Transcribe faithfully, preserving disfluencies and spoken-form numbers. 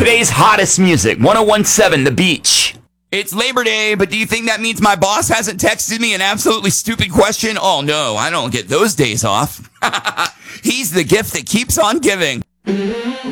Today's hottest music, one oh one point seven The Beach. It's Labor Day, but do you think that means my boss hasn't texted me an absolutely stupid question? Oh no, I don't get those days off. He's the gift that keeps on giving.